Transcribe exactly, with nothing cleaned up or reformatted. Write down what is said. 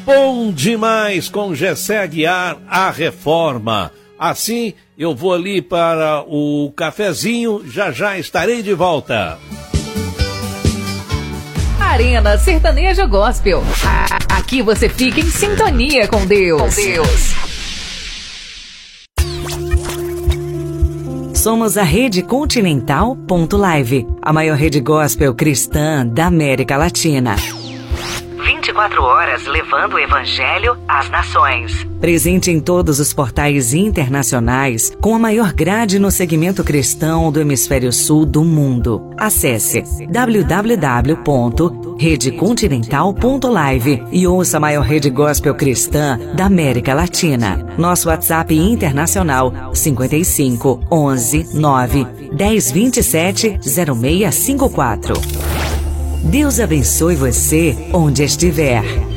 bom demais com Gessé Aguiar, A Reforma. Assim, eu vou ali para o cafezinho, já já estarei de volta. Arena Sertanejo Gospel. Aqui você fica em sintonia com Deus. Com Deus. Somos a Rede Continental ponto live, a maior rede gospel cristã da América Latina. vinte e quatro horas levando o Evangelho às nações. Presente em todos os portais internacionais, com a maior grade no segmento cristão do hemisfério sul do mundo. Acesse w w w ponto rede continental ponto live e ouça a maior rede gospel cristã da América Latina. Nosso WhatsApp internacional cinco cinco, onze, nove, dez, vinte e sete, zero seis cinco quatro. Deus abençoe você onde estiver.